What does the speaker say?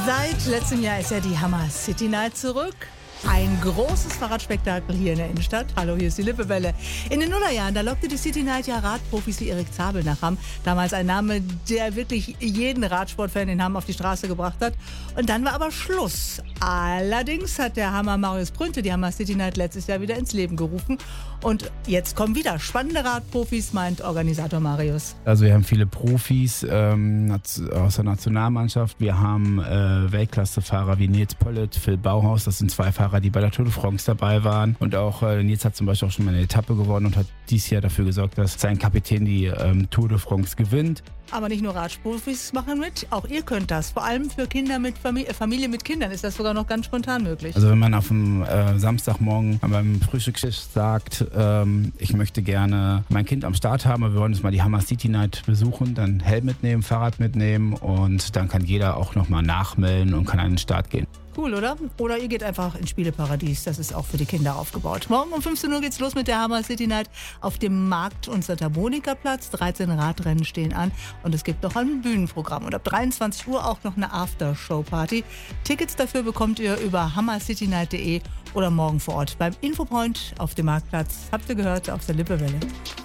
Seit letztem Jahr ist ja die Hammer City Night zurück. Ein großes Fahrradspektakel hier in der Innenstadt. Hallo, hier ist die Lippewelle. In den Nullerjahren, da lockte die City Night ja Radprofis wie Erik Zabel nach Hamm. Damals ein Name, der wirklich jeden Radsportfan in Hamm auf die Straße gebracht hat. Und dann war aber Schluss. Allerdings hat der Hammer Marius Prünte die Hammer City Night letztes Jahr wieder ins Leben gerufen. Und jetzt kommen wieder spannende Radprofis, meint Organisator Marius. Also wir haben viele Profis aus der Nationalmannschaft. Wir haben Weltklassefahrer wie Nils Pöllet, Phil Bauhaus. Das sind zwei Fahrer, die bei der Tour de France dabei waren. Und auch Nils hat zum Beispiel auch schon mal eine Etappe gewonnen und hat dieses Jahr dafür gesorgt, dass sein Kapitän die Tour de France gewinnt. Aber nicht nur Radprofis machen mit, auch ihr könnt das. Vor allem für Kinder mit Familie mit Kindern ist das sogar noch ganz spontan möglich. Also wenn man auf dem Samstagmorgen beim Frühstückstisch sagt, ich möchte gerne mein Kind am Start haben, wir wollen uns mal die Hammer City Night besuchen, dann Helm mitnehmen, Fahrrad mitnehmen und dann kann jeder auch nochmal nachmelden und kann an den Start gehen. Cool, oder? Oder ihr geht einfach ins Spieleparadies. Das ist auch für die Kinder aufgebaut. Morgen um 15 Uhr geht's los mit der Hammer City Night auf dem Markt- und Santa-Monica-Platz. 13 Radrennen stehen an und es gibt noch ein Bühnenprogramm. Und ab 23 Uhr auch noch eine After-Show-Party. Tickets dafür bekommt ihr über hammercitynight.de oder morgen vor Ort beim Infopoint auf dem Marktplatz. Habt ihr gehört, auf der Lippewelle.